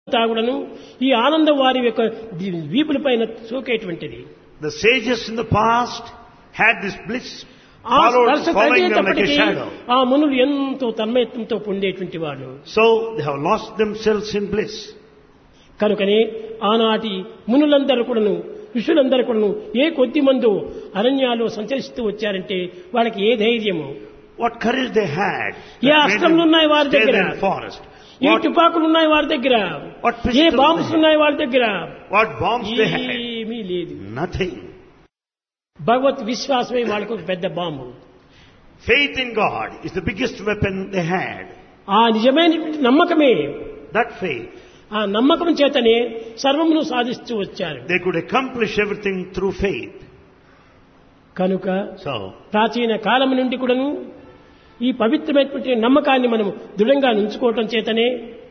తాగుడను ఈ ఆనందం వారి యొక్క వీపులపైన సోకేటువంటిది. The sages in the past had this bliss ఆ following స్పర్శ them like a తగిలేటప్పటికీ shadow. ఆ మునులు ఎంతో తన్మయత్వంతో పొందేటువంటి వాళ్ళు. So they have lost themselves in bliss. కనుకనే ఆనాటి మునులందరూ కూడాను ఋషులందరూ కూడాను ఏ కొద్ది మందో అరణ్యాల్లో సంచరిస్తూ వచ్చారంటే వాళ్ళకి ఏ ధైర్యము, What courage they had. ఏ అస్త్రములు ఉన్నాయి వారి దగ్గర, in the forest. ఏ తుపాకులు ఉన్నాయి వారి దగ్గర, What A pistols bombs they had. ఉన్నాయి వారి దగ్గర, What bombs they had. ఏమీ లేదు. Nothing. భగవత్ విశ్వాసమే వాళ్ళకు ఒక పెద్ద bomb. Faith in God is the biggest weapon they had. ఆ నిజమైన నమ్మకమే, That faith. ఆ నమ్మకం చేతనే సర్వమును సాధిస్తూ వచ్చారు. They could accomplish everything through faith. కనుక So, ప్రాచీన కాలం నుండి కూడాను ఈ పవిత్రమైనటువంటి నమ్మకాన్ని మనం దృఢంగా ఉంచుకోవటం చేతనే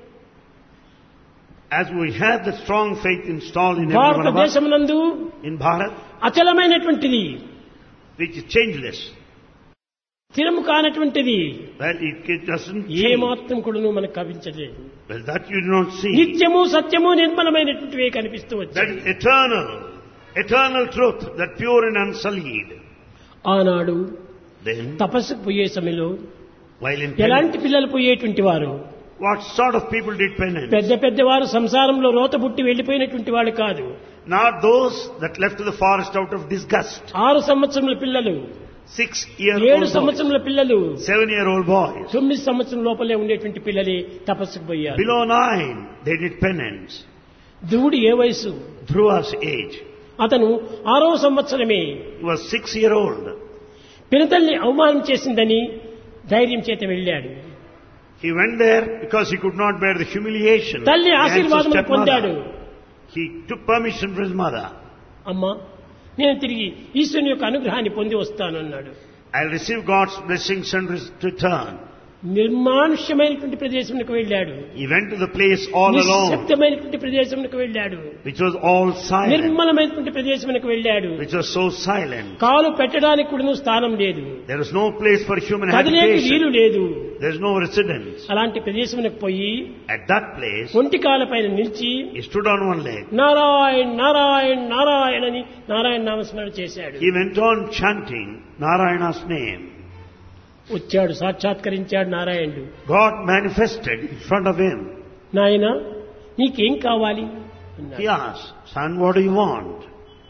as we have the strong faith installed in every one of us, భారతదేశమునందు in Bharat, అచలమైనటువంటిది, which is changeless, స్థిరము కానటువంటిది well, it doesn't A change. మాత్రం కూడాను మనకు కవించలేదు. Well, that you do not see. నిత్యము సత్యము నిర్మలమైనటువంటివే కనిపిస్తూ That వచ్చాయి. is eternal truth, that pure and unsullied. ఆనాడు Then, తపస్సుకు పోయే సమయంలో while in ఎలాంటి penance, పిల్లలు పోయేటువంటి వారు, what sort of people did penance? పెద్ద పెద్దవారు సంసారంలో రోత పుట్టి వెళ్లిపోయినటువంటి వాళ్ళు కాదు. Not those that left the forest out of disgust. 6 సంవత్సరముల పిల్లలు, 6-year-old 7 boys, సంవత్సరముల పిల్లలు, 7-year-old boys. 9 సంవత్సరం లోపలే ఉండేటువంటి పిల్లలే తపస్సుకు పోయారు. Below 9, they did penance. ధ్రువుడు ఏ వయసు? Dhruva's age. అతను 6వ సంవత్సరమే He was 6-year-old. పినతల్లి అవమానం చేసిందని ధైర్యం చేత వెళ్ళాడు. He went there because he could not bear the humiliation. తల్లి of the ఆశీర్వాదం stepmother. పొందాడు. He took permission from his mother. అమ్మా, నేను తిరిగి ఈశ్వరుని యొక్క అనుగ్రహాన్ని పొంది వస్తానన్నాడు. I'll receive God's blessings and return. నిర్మానుష్యమైనటువంటి ప్రదేశంకు వెళ్ళాడు. He went to the place all alone, నిశ్శబ్దమైనటువంటి ప్రదేశంకు వెళ్ళాడు. which was all silent, నిర్మలమైనటువంటి ప్రదేశంకు వెళ్ళాడు. which was so silent. కాలు పెట్టడానికి కూడా స్థానం లేదు, There was no place for human కదిలేకి వీలు habitation. లేదు. There's no residence. అలాంటి ప్రదేశంకు పోయి At that place, ఒంటి కాల పైన నిలిచి he stood on one leg. Narayan Narayan Narayana అని నారాయణ నామస్మరణ చేశాడు. He went on chanting Narayana's name. వచ్చాడు, సాక్షాత్కరించాడు నారాయణుడు. God manifested in front of him. నాయనా, నీకేం కావాలి అన్నాడు. He asked, "Son, what do you want?"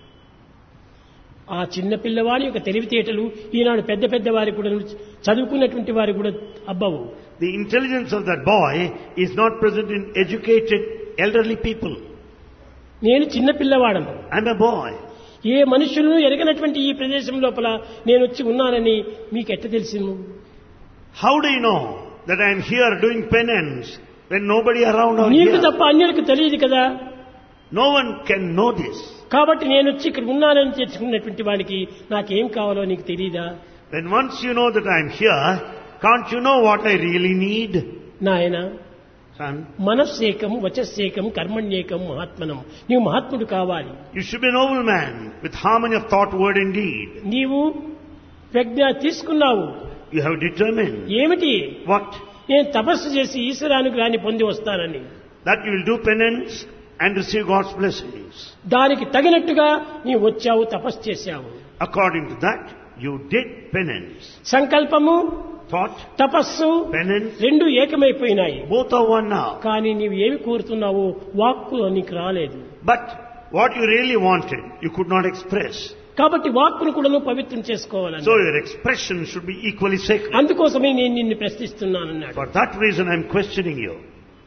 ఆ చిన్న పిల్లవాడి యొక్క తెలివితేటలు ఈనాడు పెద్ద పెద్ద వారి కూడా, చదువుకున్నటువంటి వారి కూడా అబ్బవు. The intelligence of that boy is not present in educated elderly people. నేను చిన్న పిల్లవాడను, I'm a boy. ఏ మనుషులను ఎరగనటువంటి ఈ ప్రదేశం లోపల నేను వచ్చి ఉన్నానని మీకు ఎట్ట తెలిసిను? How do you know that I'm here doing penance when nobody around out నీకు here? తప్ప అన్యులకు తెలియదు కదా. No one can know this. కాబట్టి నేను వచ్చి ఇక్కడ ఉన్నానని తెలుసుకున్నటువంటి వాడికి నాకేం కావాలో నీకు తెలియదా? When once you know that I'm here, can't you know what I really need? నాయనా, Son, మనస్సేకం వచస్సేకం కర్మణ్యేకం మహాత్మనం. నీవు మహాత్ముడు కావాలి. you should be a noble man with harmony of thought, word and deed. నీవు ప్రజ్ఞ తీసుకున్నావు. You have determined. ఏమిటి? What? నేను తపస్సు చేసి ఈశ్వరానుగ్రహాన్ని పొంది వస్తానని. That you will do penance and receive God's blessings. దానికి తగినట్టుగా నీవు వచ్చావు, తపస్సు చేశావు. According to that, you did penance. సంకల్పము, Thought, తపస్సు penance, రెండు ఏకమైపోయినాయి. both are one now. కానీ నీవు ఏమి కోరుతున్నావో వాక్కు నీకు రాలేదు. But what you really wanted, you could not express. కాబట్టి వాక్కును కూడా నువ్వు పవిత్రం చేసుకోవాలని. So your expression should be equally sacred. అందుకోసమే నేను నిన్ను ప్రశ్నిస్తున్నానన్నాడు. For that reason I am questioning you.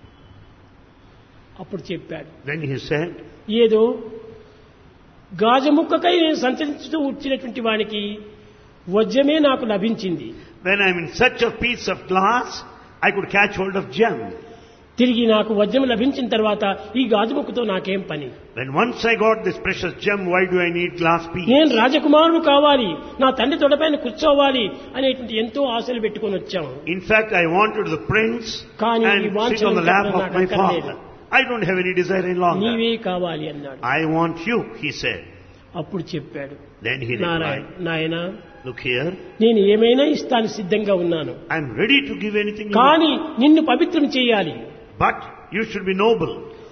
అప్పుడు చెప్పాడు, Then he said, ఏదో గాజముక్కకై నేను సంచరించుతూ వచ్చినటువంటి వానికి వజ్రమే నాకు లభించింది. when I am in search of piece of glass, I could catch hold of gem. తిరిగి నాకు వజ్రం లభించిన తర్వాత ఈ గాజుముక్కతో నాకేం పని? When once I got this precious gem, why do I need glass piece? నేను రాజకుమారుడు కావాలి, నా తండ్రి తొడపైన కూర్చోవాలి అనేటువంటి ఎంతో ఆశలు పెట్టుకొని వచ్చాము. In fact, I wanted the prince కానీ ఈ and sit వాంఛలు on the lap చెప్పడం of నాకు my అక్కర్లేదు. father. I don't have any desire any longer. నీవే కావాలి అన్నాడు. I want you, he said. అప్పుడు చెప్పాడు, Then he నారాయణ, replied, నాయనా, look here, నేను ఏమైనా ఇస్తాను సిద్ధంగా ఉన్నాను, I'm ready to give anything you కానీ want. నిన్ను పవిత్రం చేయాలి. But you should be noble.